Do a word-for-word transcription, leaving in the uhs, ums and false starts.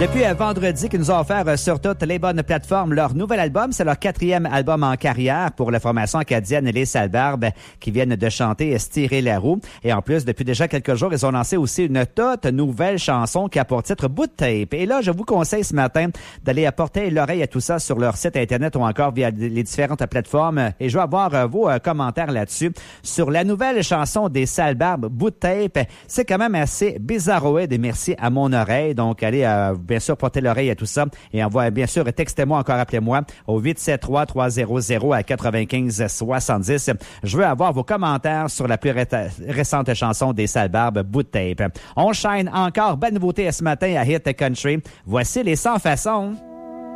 Depuis euh, vendredi, qu'ils nous ont offert euh, sur toutes les bonnes plateformes leur nouvel album. C'est leur quatrième album en carrière pour la formation acadienne Les Salbarbes qui viennent de chanter Estirer la roue. Et en plus, depuis déjà quelques jours, ils ont lancé aussi une toute nouvelle chanson qui a pour titre Bout de tape. Et là, je vous conseille ce matin d'aller apporter l'oreille à tout ça sur leur site Internet ou encore via les différentes plateformes. Et je vais avoir euh, vos euh, commentaires là-dessus. Sur la nouvelle chanson des Salbarbes, Bout de tape, c'est quand même assez bizarroïde et merci à mon oreille. Donc, allez euh, bien sûr porter l'oreille à tout ça et envoie bien sûr textez-moi encore, appelez-moi au huit sept trois trois zéro zéro à quatre-vingt-quinze soixante-dix. Je veux avoir vos commentaires sur la plus ré- récente chanson des Salbarbes, Bout de tape. On chaîne encore, belle nouveauté ce matin à Hit Country. Voici les Sans Façons.